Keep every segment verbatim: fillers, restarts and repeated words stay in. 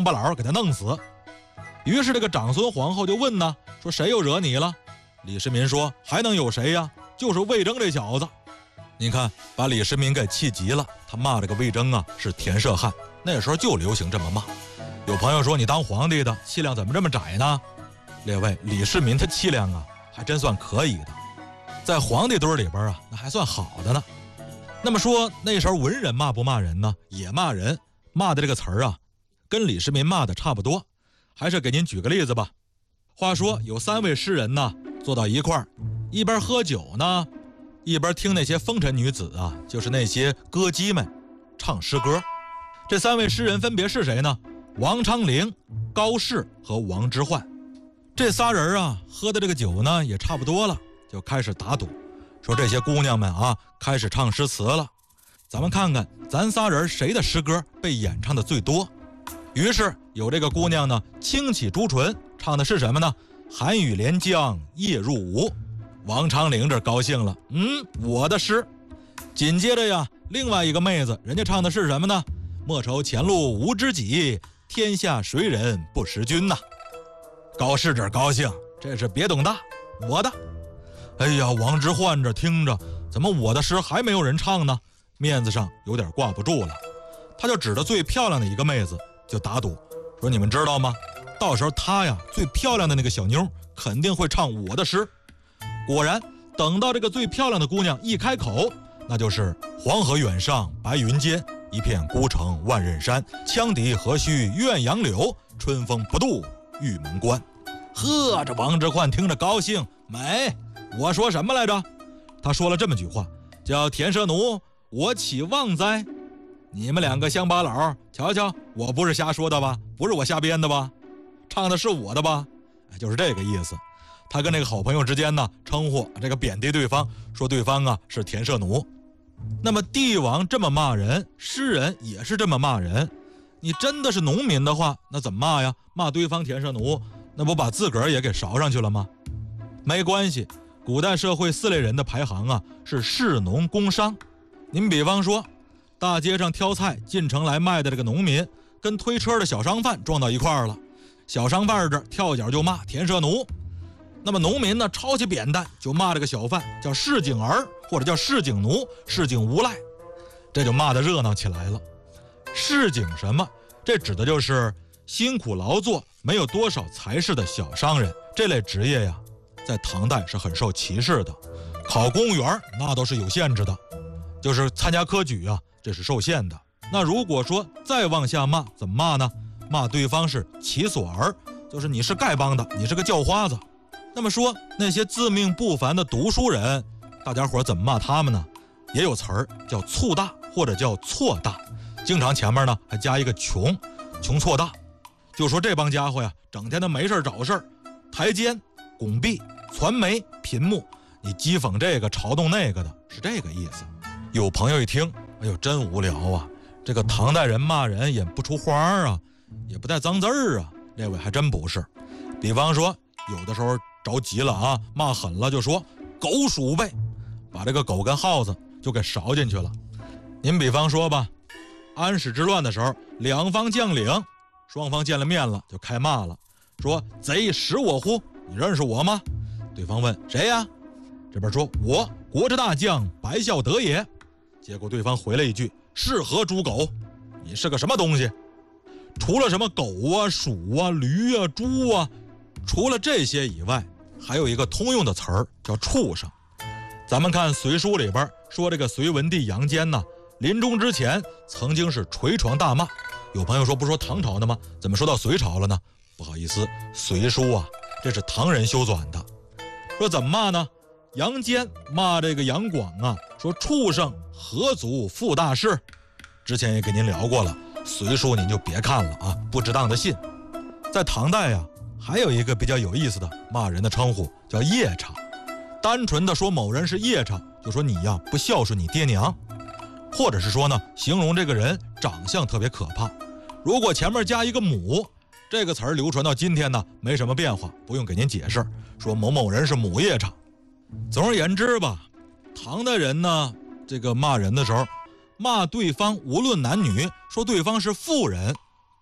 巴佬给他弄死。于是这个长孙皇后就问呢，说谁又惹你了？李世民说还能有谁呀，就是魏征这小子。你看把李世民给气急了，他骂这个魏征啊是田舍汉，那时候就流行这么骂。有朋友说你当皇帝的气量怎么这么窄呢？列位，李世民他气量啊还真算可以的，在皇帝堆里边啊那还算好的呢。那么说那时候文人骂不骂人呢？也骂人，骂的这个词儿啊跟李世民骂的差不多。还是给您举个例子吧。话说有三位诗人呢坐到一块儿，一边喝酒呢，一边听那些风尘女子啊，就是那些歌姬们唱诗歌。这三位诗人分别是谁呢？王昌龄、高适和王之涣。这仨人啊喝的这个酒呢也差不多了，就开始打赌，说这些姑娘们啊开始唱诗词了，咱们看看咱仨人谁的诗歌被演唱的最多。于是有这个姑娘呢轻启朱唇，唱的是什么呢？寒雨连江夜入吴。王昌龄这高兴了，嗯，我的诗。紧接着呀，另外一个妹子，人家唱的是什么呢？莫愁前路无知己，天下谁人不识君呐。高适这高兴，这是别董大，我的。哎呀，王之涣这听着，怎么我的诗还没有人唱呢？面子上有点挂不住了，他就指着最漂亮的一个妹子就打赌，说你们知道吗？到时候她呀最漂亮的那个小妞肯定会唱我的诗。果然等到这个最漂亮的姑娘一开口，那就是黄河远上白云间，一片孤城万仞山，羌笛何须怨杨柳，春风不度玉门关。呵，这王之涣听着高兴，美。我说什么来着？他说了这么句话，叫田舍奴，我岂忘哉？你们两个乡巴佬，瞧瞧，我不是瞎说的吧？不是我瞎编的吧？唱的是我的吧？就是这个意思。他跟这个好朋友之间呢，称呼这个贬低对方，说对方啊是田舍奴。那么帝王这么骂人，诗人也是这么骂人。你真的是农民的话，那怎么骂呀？骂对方田舍奴，那不把自个儿也给勺上去了吗？没关系，古代社会四类人的排行啊是士农工商。您比方说大街上挑菜进城来卖的这个农民，跟推车的小商贩撞到一块儿了，小商贩这跳脚就骂田舍奴，那么农民呢抄起扁担就骂这个小贩叫市井儿，或者叫市井奴、市井无赖，这就骂得热闹起来了。市井什么？这指的就是辛苦劳作没有多少财势的小商人，这类职业呀在唐代是很受歧视的。考公务员那都是有限制的，就是参加科举啊，这是受限的。那如果说再往下骂，怎么骂呢？骂对方是其所儿，就是你是丐帮的，你是个叫花子。那么说那些自命不凡的读书人，大家伙怎么骂他们呢？也有词儿叫醋大，或者叫错大，经常前面呢还加一个穷，穷错大，就说这帮家伙呀整天的没事找事儿，抬肩拱臂传媒贫目，你讥讽这个嘲弄那个的，是这个意思。有朋友一听，哎呦真无聊啊，这个唐代人骂人也不出花啊，也不带脏字儿啊。这位还真不是，比方说有的时候着急了啊，骂狠了就说狗鼠辈，把这个狗跟耗子就给勺进去了。您比方说吧，安史之乱的时候，两方将领双方见了面了就开骂了，说贼识我乎？你认识我吗？对方问谁呀？这边说我国之大将白孝德也。结果对方回了一句是何猪狗？你是个什么东西？除了什么狗啊、鼠啊、驴啊、猪啊，除了这些以外，还有一个通用的词儿叫畜生。咱们看《隋书》里边说，这个隋文帝杨坚呢，临终之前曾经是捶床大骂。有朋友说不说唐朝的吗？怎么说到隋朝了呢？不好意思，《隋书》啊，这是唐人修纂的。说怎么骂呢？杨坚骂这个杨广啊，说畜生何足负大事。之前也给您聊过了，《隋书》您就别看了啊，不值当的信。在唐代啊，还有一个比较有意思的骂人的称呼叫夜叉。单纯的说某人是夜叉，就说你呀不孝顺你爹娘，或者是说呢形容这个人长相特别可怕。如果前面加一个母，这个词儿流传到今天呢没什么变化，不用给您解释，说某某人是母夜叉。总而言之吧，唐代人呢这个骂人的时候，骂对方无论男女，说对方是妇人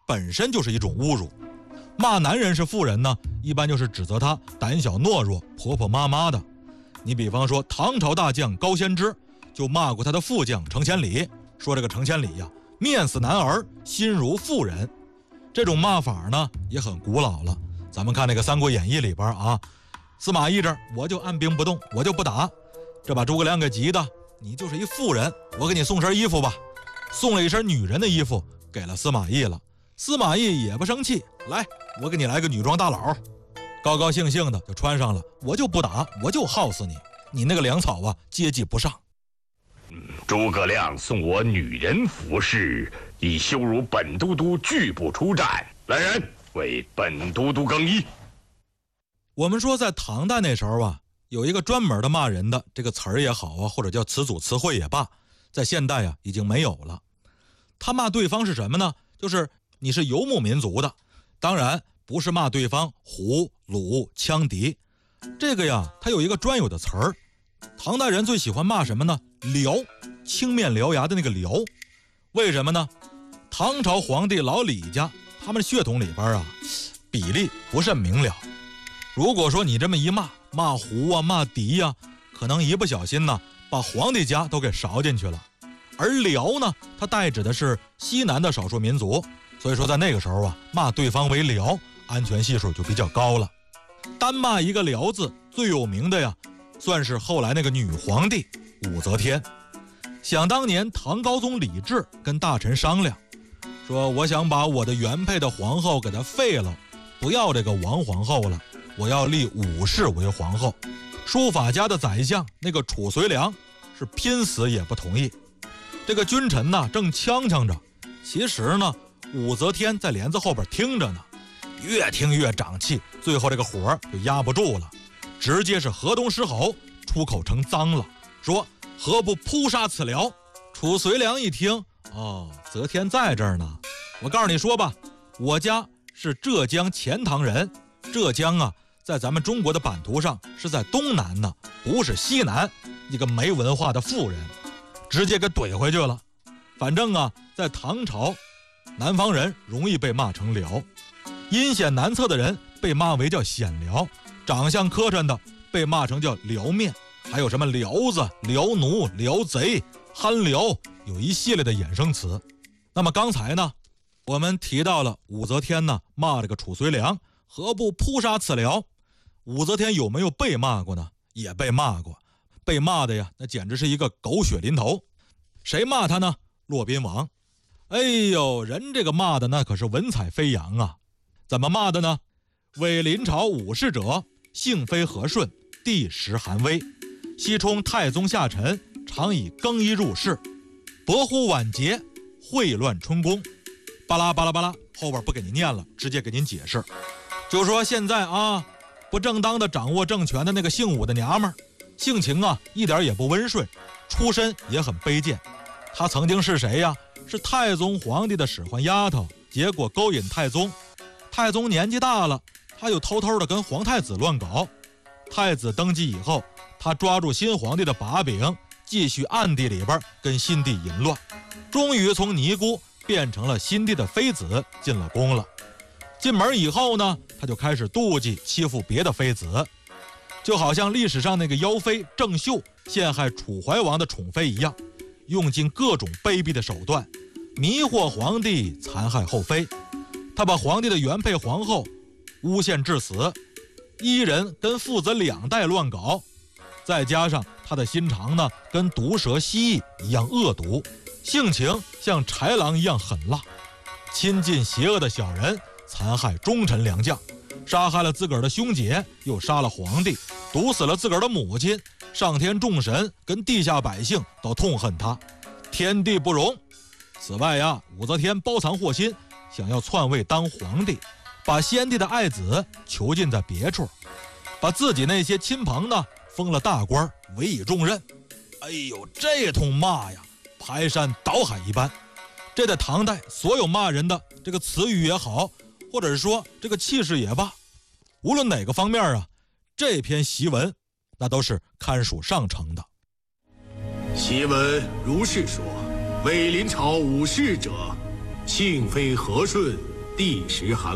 本身就是一种侮辱。骂男人是妇人呢，一般就是指责他胆小懦弱、婆婆妈妈的。你比方说唐朝大将高仙芝就骂过他的副将程千里，说这个程千里呀，面似男儿，心如妇人。这种骂法呢也很古老了。咱们看那个《三国演义》里边啊，司马懿这儿我就按兵不动，我就不打，这把诸葛亮给急的，你就是一妇人，我给你送身衣服吧。送了一身女人的衣服给了司马懿了，司马懿也不生气，来，我给你来个女装大佬，高高兴兴的就穿上了，我就不打，我就耗死你，你那个粮草啊接济不上。 嗯，诸葛亮送我女人服饰，以羞辱本都督拒不出战。来人，为本都督更衣。 我们说在唐代那时候啊，有一个专门的骂人的这个词儿也好啊，或者叫词组词汇也罢，在现代啊已经没有了。他骂对方是什么呢？就是你是游牧民族的，当然不是骂对方胡、虏、羌敌，这个呀它有一个专有的词儿。唐代人最喜欢骂什么呢？獠，青面獠牙的那个獠。为什么呢？唐朝皇帝老李家他们血统里边啊比例不甚明了，如果说你这么一骂，骂胡啊骂敌啊，可能一不小心呢把皇帝家都给勺进去了。而辽呢，它代指的是西南的少数民族，所以说在那个时候啊，骂对方为辽，安全系数就比较高了。单骂一个辽字，最有名的呀，算是后来那个女皇帝武则天。想当年唐高宗李治跟大臣商量，说我想把我的原配的皇后给她废了，不要这个王皇后了，我要立武氏为皇后。书法家的宰相那个褚遂良是拼死也不同意。这个君臣呢正呛呛着，其实呢武则天在帘子后边听着呢，越听越长气，最后这个火就压不住了，直接是河东狮吼，出口成脏了，说何不扑杀此辽。褚遂良一听，哦，则天在这儿呢，我告诉你说吧，我家是浙江钱塘人，浙江啊在咱们中国的版图上是在东南呢，不是西南，一个没文化的妇人，直接给怼回去了。反正啊在唐朝，南方人容易被骂成辽，阴险难测的人被骂为叫显辽，长相磕碜的被骂成叫辽面，还有什么辽子、辽奴、辽贼、憨辽，有一系列的衍生词。那么刚才呢我们提到了武则天呢骂这个褚遂良何不扑杀此辽。武则天有没有被骂过呢？也被骂过，被骂的呀那简直是一个狗血淋头。谁骂他呢？骆宾王。哎呦，人这个骂的那可是文采飞扬啊。怎么骂的呢？为临朝武士者，性非和顺，地时寒微，西充太宗下臣，常以更衣入室，薄乎晚节，秽乱春宫。巴拉巴拉巴拉，后边不给您念了，直接给您解释。就说现在啊不正当的掌握政权的那个姓武的娘们儿，性情啊一点也不温顺，出身也很卑贱。她曾经是谁呀？是太宗皇帝的使唤丫头，结果勾引太宗。太宗年纪大了，他又偷偷的跟皇太子乱搞。太子登基以后，他抓住新皇帝的把柄，继续暗地里边跟新帝淫乱，终于从尼姑变成了新帝的妃子，进了宫了。进门以后呢，他就开始妒忌欺负别的妃子，就好像历史上那个妖妃郑袖陷害楚怀王的宠妃一样，用尽各种卑鄙的手段迷惑皇帝，残害后妃。他把皇帝的原配皇后诬陷致死，一人跟父子两代乱搞，再加上他的心肠呢跟毒蛇蜥蜴一样恶毒，性情像豺狼一样狠辣，亲近邪恶的小人，残害忠臣良将，杀害了自个儿的兄姐，又杀了皇帝，毒死了自个儿的母亲，上天众神跟地下百姓都痛恨他，天地不容。此外呀，武则天包藏祸心，想要篡位当皇帝，把先帝的爱子囚禁在别处，把自己那些亲朋呢封了大官，委以重任。哎呦，这通骂呀，排山倒海一般。这在唐代所有骂人的这个词语也好，或者是说这个气势也罢，无论哪个方面啊，这篇檄文那都是堪属上乘的。 檄文如是说：为临朝武士者，性非和顺， 第十行